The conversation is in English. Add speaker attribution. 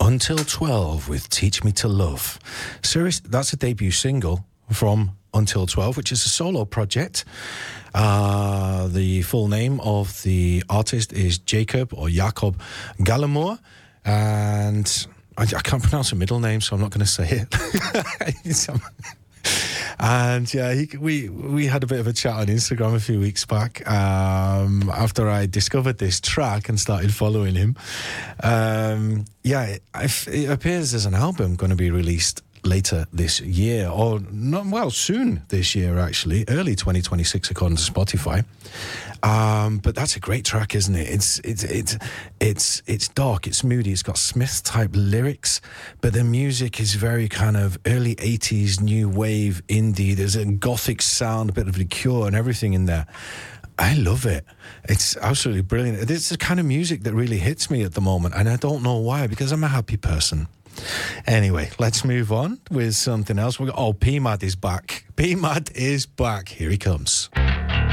Speaker 1: Until 12 with Teach Me to Love. Serious, that's a debut single from Until 12, which is a solo project. The full name of the artist is Jacob Gallimore, and I can't pronounce her middle name, so I'm not going to say it. And yeah, we had a bit of a chat on Instagram a few weeks back after I discovered this track and started following him. It appears there's an album going to be released later this year, or not, well, soon this year actually, early 2026 according to Spotify. But that's a great track, isn't it? It's dark, it's moody, it's got Smith type lyrics, but the music is very kind of early 80s new wave indie. There's a gothic sound, a bit of The Cure and everything in there. I love it. It's absolutely brilliant. It's the kind of music that really hits me at the moment, and I don't know why, because I'm a happy person. Anyway, let's move on with something else. PMAD is back. PMAD is back. Here he comes.